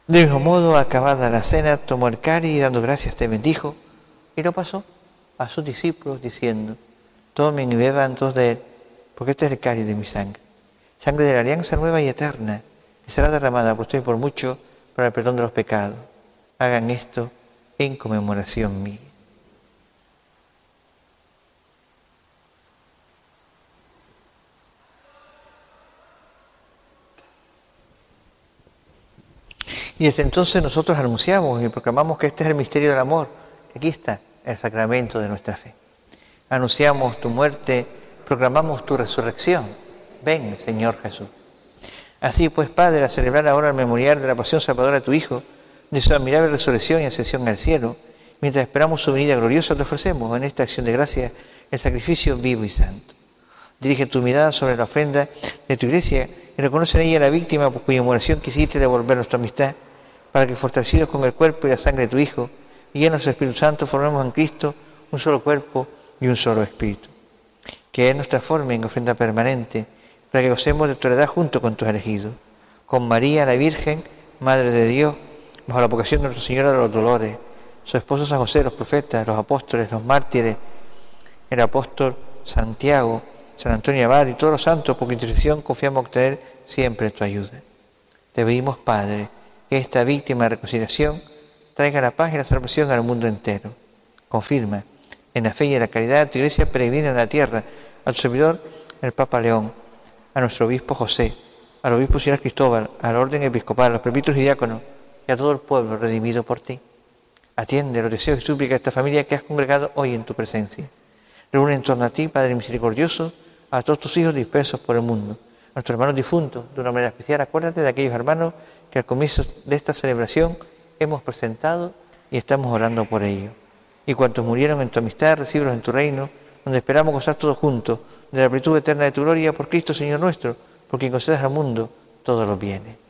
De mismo modo, acabada la cena, tomó el cáliz y dando gracias te bendijo y lo pasó a sus discípulos diciendo: tomen y beban todos de él, porque este es el cáliz de mi sangre, sangre de la alianza nueva y eterna, que será derramada por ustedes por mucho para el perdón de los pecados. Hagan esto en conmemoración mía. Y desde entonces nosotros anunciamos y proclamamos que este es el misterio del amor. Aquí está el sacramento de nuestra fe. Anunciamos tu muerte, proclamamos tu resurrección. Ven, Señor Jesús. Así pues, Padre, a celebrar ahora el memorial de la pasión salvadora de tu Hijo, de su admirable resurrección y ascensión al cielo, mientras esperamos su venida gloriosa, te ofrecemos en esta acción de gracia el sacrificio vivo y santo. Dirige tu mirada sobre la ofrenda de tu iglesia y reconoce en ella la víctima por cuya oración quisiste devolvernos tu amistad, para que, fortalecidos con el cuerpo y la sangre de tu Hijo, y llenos del Espíritu Santo, formemos en Cristo un solo cuerpo y un solo Espíritu. Que Él nos transforme en ofrenda permanente, para que gocemos de tu heredad junto con tus elegidos. Con María, la Virgen, Madre de Dios, bajo la vocación de Nuestra Señora de los Dolores, su esposo San José, los profetas, los apóstoles, los mártires, el apóstol Santiago, San Antonio Abad y todos los santos, por cuya intercesión confiamos obtener siempre tu ayuda. Te pedimos, Padre, que esta víctima de reconciliación traiga la paz y la salvación al mundo entero. Confirma en la fe y en la caridad tu iglesia peregrina en la tierra, a tu servidor, el Papa León, a nuestro obispo José, al obispo señor Cristóbal, al orden episcopal, a los presbíteros y diáconos y a todo el pueblo redimido por ti. Atiende los deseos y súplicas de esta familia que has congregado hoy en tu presencia. Reúne en torno a ti, Padre misericordioso, a todos tus hijos dispersos por el mundo, a nuestros hermanos difuntos. De una manera especial, acuérdate de aquellos hermanos que al comienzo de esta celebración hemos presentado y estamos orando por ellos. Y cuantos murieron en tu amistad, recíbelos en tu reino, donde esperamos gozar todos juntos de la plenitud eterna de tu gloria por Cristo Señor nuestro, por quien concedas al mundo todos los bienes.